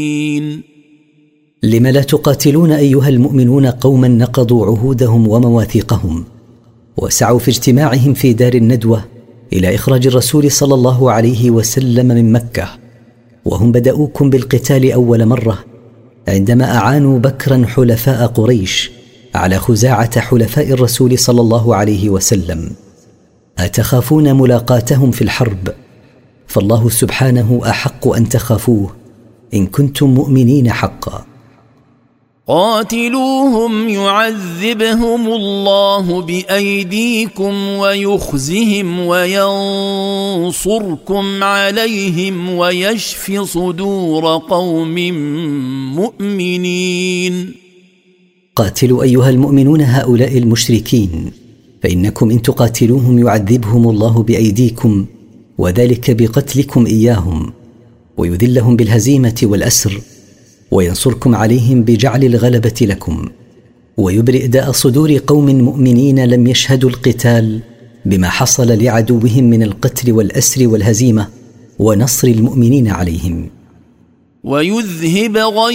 لم لا تقاتلون أيها المؤمنون قوما نقضوا عهودهم ومواثيقهم وسعوا في اجتماعهم في دار الندوة إلى إخراج الرسول صلى الله عليه وسلم من مكة، وهم بدأوكم بالقتال أول مرة عندما أعانوا بكرا حلفاء قريش على خزاعة حلفاء الرسول صلى الله عليه وسلم. أتخافون ملاقاتهم في الحرب؟ فالله سبحانه أحق أن تخافوه إن كنتم مؤمنين حقا. قاتلوهم يعذبهم الله بأيديكم ويخزهم وينصركم عليهم ويشف صدور قوم مؤمنين. قاتلوا أيها المؤمنون هؤلاء المشركين، فإنكم إن تقاتلوهم يعذبهم الله بأيديكم، وذلك بقتلكم إياهم، ويذلهم بالهزيمة والأسر، وينصركم عليهم بجعل الغلبة لكم، ويبرئ داء صدور قوم مؤمنين لم يشهدوا القتال بما حصل لعدوهم من القتل والأسر والهزيمة ونصر المؤمنين عليهم. ويذهب